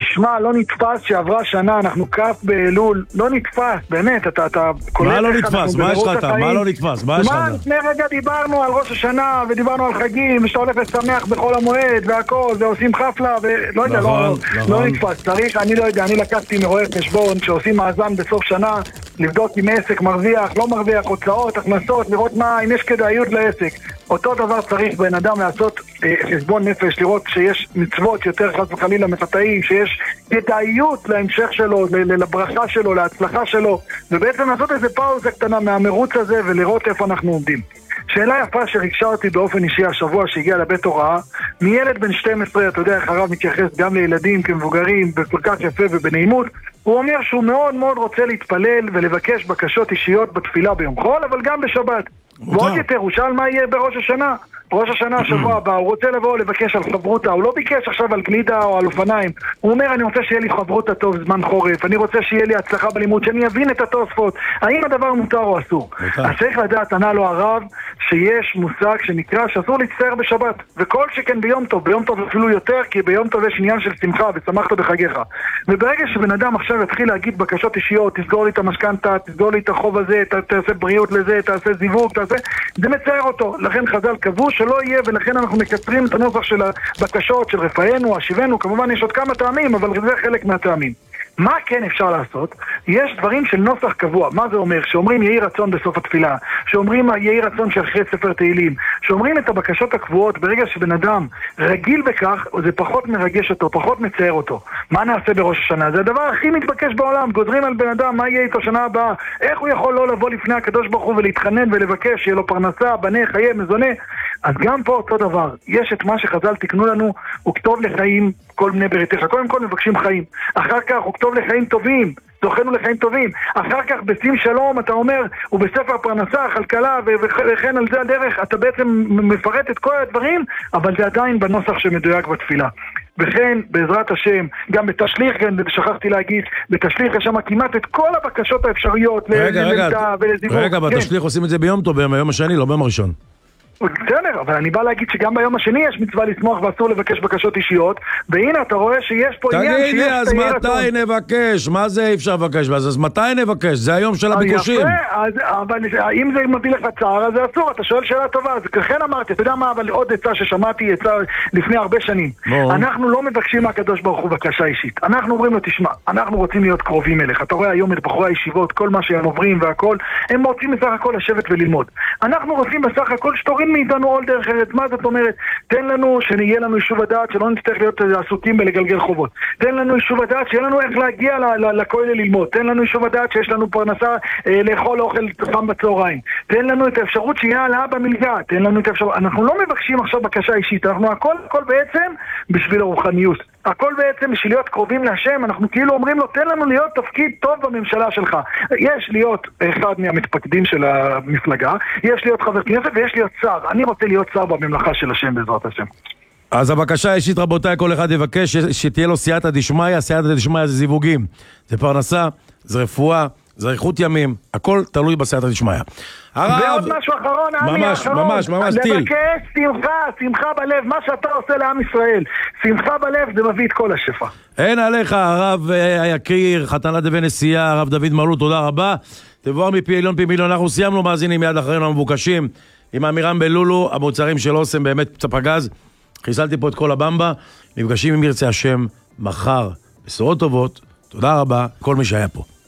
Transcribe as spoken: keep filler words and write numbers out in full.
תשמע, לא נתפס שעברה שנה, אנחנו כף באלול, לא נתפס, באמת, אתה, אתה... מה לא נתפס? מה יש לך אתה? מה לא נתפס? מה יש לך? מה, לפני רגע דיברנו על ראש השנה, ודיברנו על חגים, ושאתה הולך לשמח בכל המועד, והכל, ועושים חפלה, ולא יודע, לא, לא נתפס. צריך, אני לא יודע, אני לקחתי מרואה חשבון, שעושים מאזן בסוף שנה, לבדוק אם עסק מרוויח, לא מרוויח, הוצאות, הכנסות, לראות מה, אם יש כדאיות לעסק. אותו דבר צריך בן אדם לעשות אה, חשבון נפש, לראות שיש מצוות יותר חס וחלילה מחטאים, שיש כדאיות להמשך שלו, לברכה שלו, להצלחה שלו, ובעצם לעשות איזה פאוזה קטנה מהמרוץ הזה ולראות איפה אנחנו עומדים. שאלה יפה שרגשה אותי באופן אישי השבוע שהגיע לבית הוראה, מילד בן שתים עשרה, אתה יודע איך הרב מתייחס גם לילדים כמבוגרים בכל כך יפה ובנעימות, הוא אומר שהוא מאוד מאוד רוצה להתפלל ולבקש בקשות אישיות בתפילה ביום חול, אבל גם בשבת. ועוד יותר, הוא שאל מה יהיה בראש השנה. ראש השנה השבוע הבא, הוא רוצה לבוא לבקש על חברותה, הוא לא ביקש עכשיו על גלידה או על אופניים, הוא אומר אני רוצה שיהיה לי חברותה טוב זמן חורף, אני רוצה שיהיה לי הצלחה בלימוד, שאני אבין את התוספות, האם הדבר מותר או אסור. אז צריך לדעת, ענה לו הרב, שיש מושג שנקרא שאסור להצטער בשבת, וכל שכן ביום טוב, ביום טוב אפילו יותר, כי ביום טוב יש עניין של שמחה ושמחת בחגיך. וברגע שבן אדם עכשיו יתחיל להגיד בקשות אישיות, תסגור לי את המשכנתא, תסגור לי את החוב הזה, תעשה בריאות לזה, תעשה זיווג, תעשה, זה מצער אותו. לכן חז"ל קבעו שלא יהיה, ולכן אנחנו מקצרים את הנוסח של הבקשות של רפאנו, השיבנו, כמובן יש עוד כמה טעמים, אבל זה חלק מהטעמים. מה כן אפשר לעשות? יש דברים של נוסח קבוע. מה זה אומר? שאומרים יהי רצון בסוף התפילה, שאומרים יהי רצון שאחרי ספר תהילים, שאומרים את הבקשות הקבועות. ברגע שבן אדם רגיל בכך, זה פחות מרגש אותו, פחות מצער אותו. מה נעשה בראש השנה? זה הדבר הכי מתבקש בעולם. גוזרים על בן אדם מה יהיה איתו שנה הבאה, איך הוא יכול לא לבוא לפני הקדוש ברוך הוא ולהתחנן ולבקש שיהיה לו פרנסה, בנה, חיי, מזונה. אז גם פה אותו דבר, יש את מה שחז"ל תקנו לנו, הוא כתוב לחיים כל בני בריתך. קודם כל מבקשים חיים, אחר כך הוא כתוב לחיים טובים, זוכנו לחיים טובים, אחר כך בשים שלום אתה אומר, הוא בספר פרנסה, כלכלה וכן על זה הדרך, אתה בעצם מפרט את כל הדברים, אבל זה עדיין בנוסח שמדויק בתפילה. וכן, בעזרת השם, גם בתשליך, שכחתי להגיד, בתשליך יש שם כמעט את כל הבקשות האפשריות. רגע, רגע, רגע, בתשליך עושים את זה ביום טוב, ביום השני, לא ביום הראשון. בסדר, אבל אני בא להגיד שגם ביום השני יש מצווה לשמוח ואסור לבקש בקשות אישיות, והנה אתה רואה שיש פה עניין שיש... תגיד לי, אז מתי נבקש? מה זה אי אפשר לבקש? אז מתי נבקש? זה היום של הביקושים. יפה, אבל אם זה מביא לך צער, אז זה אסור, אתה שואל שאלה טובה, אז לכן אמרתי, אתה יודע מה, אבל עוד עצה ששמעתי, עצה לפני הרבה שנים. אנחנו לא מבקשים מהקדוש ברוך הוא בקשה אישית. אנחנו אומרים לו, תשמע, אנחנו רוצים להיות קרובים אליך. אתה רואה היום את בחורי הישיבות, כל מה שהם עוברים והכל, הם רוצים בסך הכל לשבת וללמוד. אנחנו רוצים בסך הכל שתוריד מאיתנו עול דרך ארץ. מה זאת אומרת? תן לנו שנהיה לנו יישוב הדעת, שלא נצטרך להיות עסוקים בלגלגל חובות. תן לנו יישוב הדעת, שיהיה לנו איך להגיע לכולל ללמוד. תן לנו יישוב הדעת שיש לנו פרנסה אה, לאכול אוכל חם בצהריים. תן לנו את האפשרות שיהיה העלאה במלגה. תן לנו את האפשרות. אנחנו לא מבקשים עכשיו בקשה אישית, אנחנו הכל, הכל בעצם בשביל הרוחניות. הכל בעצם בשביל להיות קרובים להשם. אנחנו כאילו אומרים לו, תן לנו להיות תפקיד טוב בממשלה שלך. יש להיות אחד מהמתפקדים של המפלגה, יש להיות חבר כנסת ויש להיות שר. אני רוצה להיות שר בממלכה של השם בעזרת השם. אז הבקשה האישית, רבותיי, כל אחד יבקש שתהיה לו סייעתא דשמיא. סייעתא דשמיא זה זיווגים, זה פרנסה, זה רפואה, זה איכות ימים, הכל תלוי בסייעתא דשמיא. ועוד משהו אחרון, ממש, ממש, ממש, טיל. לבקש שמחה, שמחה בלב, מה שאתה עושה לעם ישראל. שמחה בלב זה מביא את כל השפע. אין עליך, הרב היקיר, חתנה דבן נשיאה, הרב דוד מרלו, תודה רבה. תבואר מפי עליון פי מיליון, אנחנו סיימנו מאזינים מיד אחרינו המבוקשים. עם אמירם בלולו, המוצרים של אוסם באמת פצפגז. חיסלתי פה את כל הבמבה. נפגשים עם ירצה השם מחר. בשורות טובות. תודה רבה, כל מי שהיה פה.